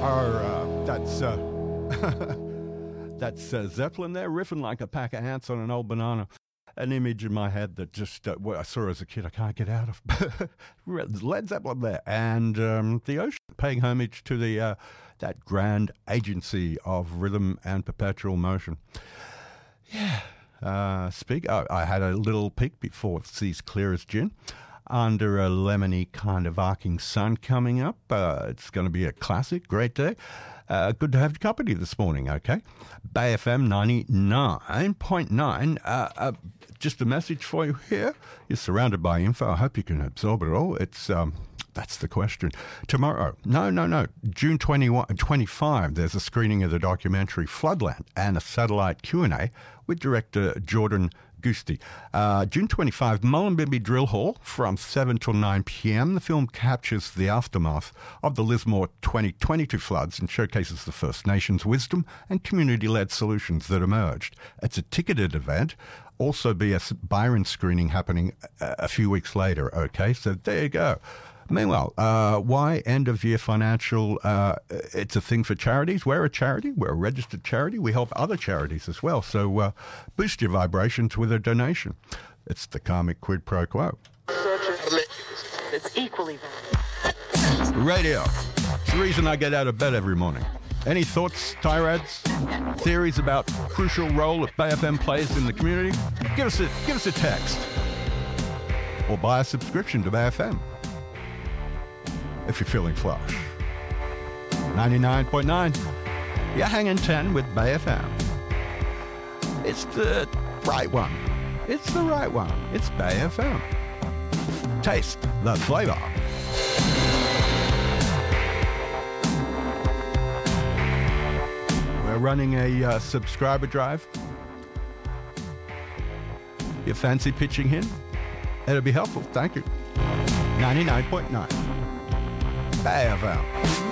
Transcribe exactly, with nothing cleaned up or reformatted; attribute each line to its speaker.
Speaker 1: Our, uh, that's uh, that's uh, Zeppelin there, riffing like a pack of ants on an old banana. An image in my head that just uh, what I saw as a kid I can't get out of. Led Zeppelin there, and um, the ocean paying homage to the uh, that grand agency of rhythm and perpetual motion. Yeah, uh, speak. I, I had a little peek before it sees clear as gin. Under a lemony kind of arcing sun coming up. Uh, it's going to be a classic, great day. Uh, good to have your company this morning, okay? Bay F M ninety-nine point nine. Uh, uh, just a message for you here. You're surrounded by info. I hope you can absorb it all. It's um, that's the question. Tomorrow, no, no, no, June twenty-first, twenty-five, there's a screening of the documentary Floodland and a satellite Q and A with director Jordan Gusti. Uh, June twenty-fifth, Mullumbimby Drill Hall from seven till nine p.m. The film captures the aftermath of the Lismore twenty twenty-two floods and showcases the First Nations wisdom and community-led solutions that emerged. It's a ticketed event. Also be a Byron screening happening a, a few weeks later, okay? So there you go. Meanwhile, uh, why end-of-year financial? Uh, it's a thing for charities. We're a charity. We're a registered charity. We help other charities as well. So uh, boost your vibrations with a donation. It's the karmic quid pro quo.
Speaker 2: It's equally
Speaker 1: Radio. It's the reason I get out of bed every morning. Any thoughts, tirades, theories about crucial role that Bay F M plays in the community? Give us a give us a text, or buy a subscription to Bay F M. If you're feeling flush. ninety-nine point nine. You're hanging ten with Bay F M. It's the right one. It's the right one. It's Bay F M. Taste the flavor. We're running a uh, subscriber drive. You fancy pitching in? It'll be helpful. Thank you. ninety-nine point nine. Bay F M.